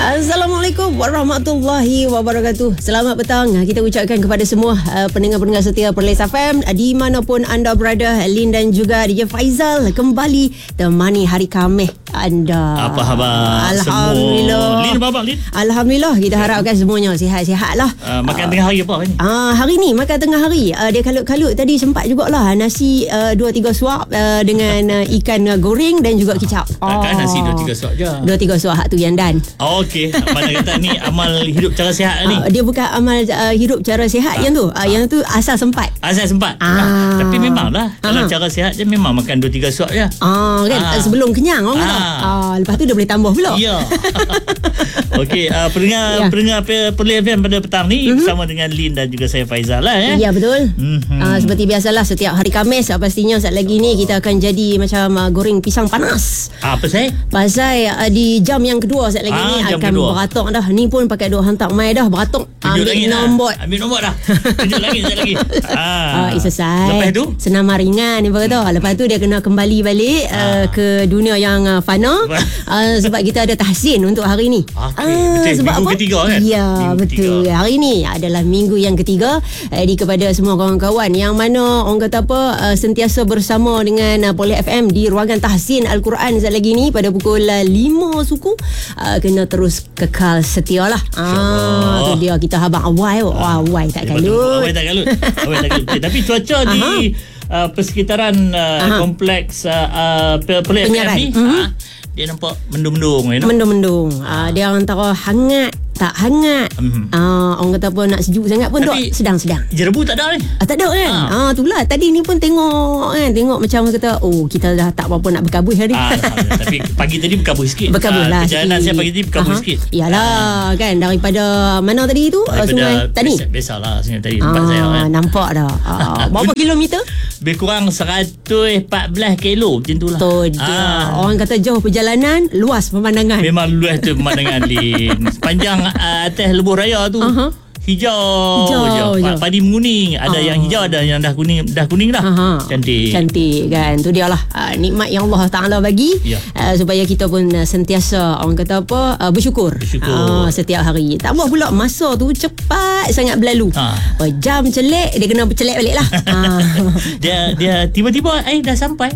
Assalamualaikum warahmatullahi wabarakatuh. Selamat petang. Kita ucapkan kepada semua pendengar-pendengar setia Perlis FM di manapun anda berada. Lin dan juga DJ Faizal kembali temani hari Khamis anda. Apa khabar? Alhamdulillah. Semua. Lin apa khabar, Lin? Alhamdulillah. Kita harapkan semuanya sihat-sihat lah. Makan tengah hari apa ni? Hari ni makan tengah hari. Dia kalut-kalut tadi sempat jugalah nasi 2-3 suap dengan ikan goreng dan juga kicap. Takkan nasi 2-3 suap je. 2-3 suap hak tu yang dan. Okey. Mana kata ni amal hidup cara sihat ni? Dia bukan amal hidup cara sihat yang tu. Yang tu asal sempat. Asal sempat. Tapi memanglah kalau cara sihat je memang makan 2-3 suap je. Kan sebelum kenyang orang kata. Lepas tu dia boleh tambah pula. Ya. Okey, pendengar Perlis FM pada petang ni bersama dengan Lin dan juga saya Faizal lah ya. Ya betul. Seperti biasalah setiap hari Khamis pastinya saat lagi ni kita akan jadi macam goreng pisang panas. Apa saya? Pasal di jam yang kedua saat lagi ni akan beratok dah. Ni pun pakai duk hantar mai dah beratok. Ambil nombor. Ambil nombor dah. Tunjuk lagi sekali lagi. Exercise. Lepas tu senam ringan ni kata. Lepas tu dia kena kembali balik ke dunia yang fana. Sebab kita ada tahsin untuk hari ni. Betul. Sebab minggu apa? ketiga kan? Ya, betul. Hari ni adalah minggu yang ketiga kepada semua kawan-kawan yang mana orang kata apa sentiasa bersama dengan Perlis FM di ruangan tahsin Al-Quran sekejap lagi ni pada pukul 5 suku kena terus kekal setia lah. Tu dia kita habang awal. Awal tak kalut. Awal tak kalut. Tapi cuaca di persekitaran kompleks Perlis FM ni dia nampak mendung-mendung. Mendung-mendung. Dia antara hangat tak hangat. Orang kata apa nak sejuk sangat pun dok sedang-sedang. Jerebu tak ada ni. Tak ada kan. Itulah tadi ni pun tengok kan, tengok macam kata kita dah tak apa-apa nak berkabus hari ni. Tapi pagi tadi berkabus sikit. Berkabus lah. Perjalanan saya pagi tadi berkabus sikit. Iyalah kan daripada mana tadi tu? Sungai Tani. Biasalah sungai Tani tempat saya kan. Nampak dah. Berapa kilometer? Lebih kurang 114 kilo macam tu lah. Orang kata jauh perjalanan, luas pemandangan. Memang luas tu pemandangan Lin. Sepanjang atas lebuh raya tu hijau. Padi menguning. Ada yang hijau, ada yang dah kuning dah. Cantik kan. Tu dia lah nikmat yang Allah Ta'ala bagi supaya kita pun sentiasa orang kata apa bersyukur. Setiap hari. Tak apa pula masa tu cepat sangat berlalu. Jam celek dia kena bercelek balik lah. dia tiba-tiba dah sampai.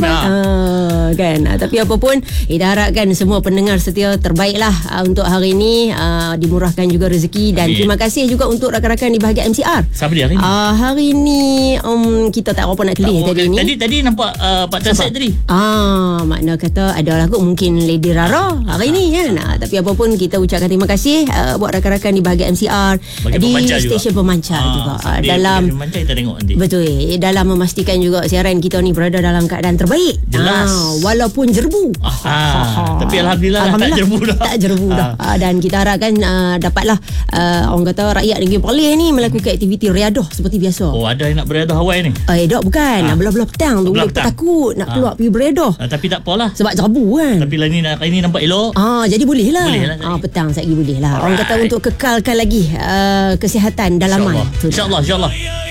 Kan. Tapi apa pun kita harapkan semua pendengar setia terbaiklah untuk hari ini, dimurahkan juga rezeki dan terima kasih juga untuk rakan-rakan di bahagian MCR. Siapa dia hari ni? Hari ni kita tak apa nak tulis tadi ni. Tadi nampak Pak Tan Said tadi. Makna kata adalah kot mungkin Lady Rara hari ni kan. Tapi apa pun kita ucapkan terima kasih buat rakan-rakan di bahagian MCR di stesen pemancar juga. Dalam pemancar kita tengok nanti. Betul. Dalam memastikan juga siaran kita ni berada dalam keadaan terbaik. Jelas. Walaupun jerbu. Tapi alhamdulillah tak jerbu dah. Tak jerbu dah. Dan kita harapkan dapatlah orang kata rakyat negeri Perlis ni melakukan aktiviti riadah seperti biasa. Ada yang nak beredah awal ni? Dok bukan. Belah-belah petang tu boleh takut nak keluar pergi beredah. Tapi tak apalah. Sebab jerbu kan. Tapi lah ni nampak elok. Jadi boleh lah. Petang sekejap boleh lah. Orang kata untuk kekalkan lagi kesihatan dalam mai. InsyaAllah.